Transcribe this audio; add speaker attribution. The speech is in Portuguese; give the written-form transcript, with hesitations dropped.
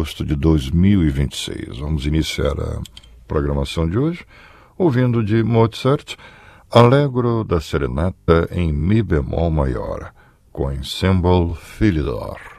Speaker 1: agosto de 2026. Vamos iniciar a programação de hoje ouvindo de Mozart Allegro da Serenata em Mi bemol maior, com Ensemble Philidor.